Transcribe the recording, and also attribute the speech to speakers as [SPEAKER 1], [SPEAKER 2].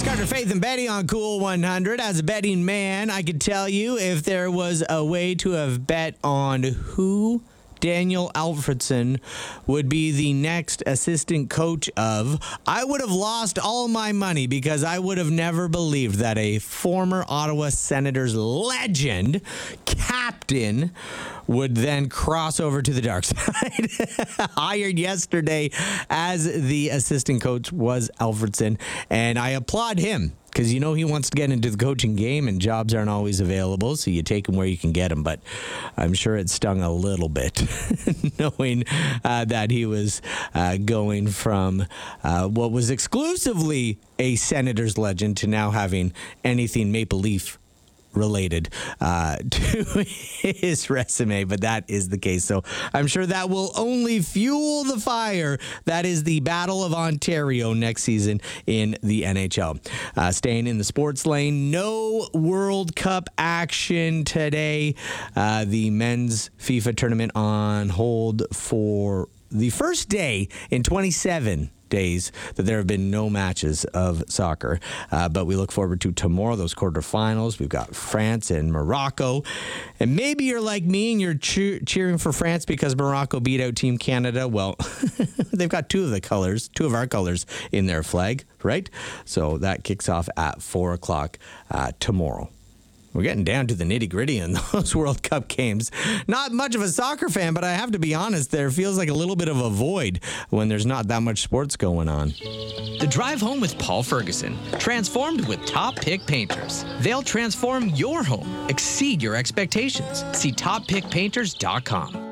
[SPEAKER 1] Carter, Faith, and Betty on Cool 100. As a betting man, I could tell you if there was a way to have bet on who Daniel Alfredsson would be the next assistant coach of, I would have lost all my money because I would have never believed that a former Ottawa Senators legend, captain, would then cross over to the dark side. Hired yesterday as the assistant coach was Alfredsson, and I applaud him. Because you know he wants to get into the coaching game and jobs aren't always available, so you take him where you can get him. But I'm sure it stung a little bit knowing that he was going from what was exclusively a Senators legend to now having anything Maple Leaf related to his resume, but that is the case. So I'm sure that will only fuel the fire. That is the Battle of Ontario next season in the NHL. Staying in the sports lane, no World Cup action today. The men's FIFA tournament on hold for the first day in 27 days that there have been no matches of soccer. But we look forward to tomorrow, those quarterfinals. We've got France and Morocco. And maybe you're like me and you're cheering for France because Morocco beat out Team Canada. Well, they've got two of our colors in their flag, right? So that kicks off at 4 o'clock tomorrow. We're getting down to the nitty-gritty in those World Cup games. Not much of a soccer fan, but I have to be honest, there feels like a little bit of a void when there's not that much sports going on.
[SPEAKER 2] The Drive Home with Paul Ferguson, transformed with Top Pick Painters. They'll transform your home, exceed your expectations. See toppickpainters.com.